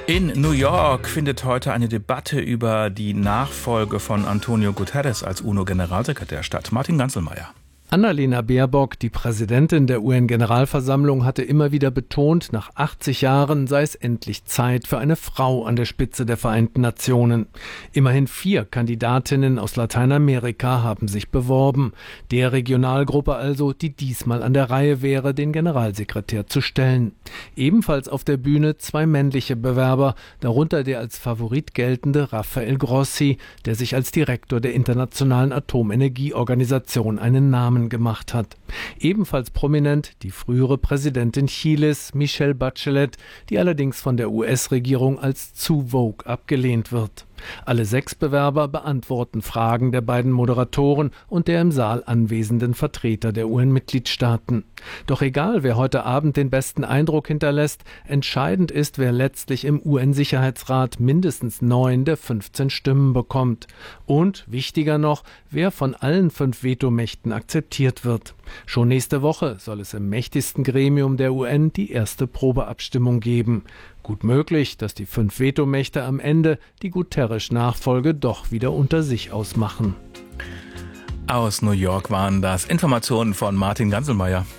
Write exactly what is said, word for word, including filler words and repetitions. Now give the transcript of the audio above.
In New York findet heute eine Debatte über die Nachfolge von Antonio Guterres als UNO-Generalsekretär statt. Martin Ganzelmeier. Annalena Baerbock, die Präsidentin der U N-Generalversammlung, hatte immer wieder betont, nach achtzig Jahren sei es endlich Zeit für eine Frau an der Spitze der Vereinten Nationen. Immerhin vier Kandidatinnen aus Lateinamerika haben sich beworben. Der Regionalgruppe also, die diesmal an der Reihe wäre, den Generalsekretär zu stellen. Ebenfalls auf der Bühne zwei männliche Bewerber, darunter der als Favorit geltende Rafael Grossi, der sich als Direktor der Internationalen Atomenergieorganisation einen Namen gemacht hat. Ebenfalls prominent die frühere Präsidentin Chiles, Michelle Bachelet, die allerdings von der U S-Regierung als zu vogue abgelehnt wird. Alle sechs Bewerber beantworten Fragen der beiden Moderatoren und der im Saal anwesenden Vertreter der U N-Mitgliedstaaten. Doch egal, wer heute Abend den besten Eindruck hinterlässt, entscheidend ist, wer letztlich im U N-Sicherheitsrat mindestens neun der fünfzehn Stimmen bekommt. Und, wichtiger noch, wer von allen fünf Vetomächten akzeptiert wird. Schon nächste Woche soll es im mächtigsten Gremium der U N die erste Probeabstimmung geben. Gut möglich, dass die fünf Vetomächte am Ende die Guterres-Nachfolge doch wieder unter sich ausmachen. Aus New York waren das Informationen von Martin Ganzelmeier.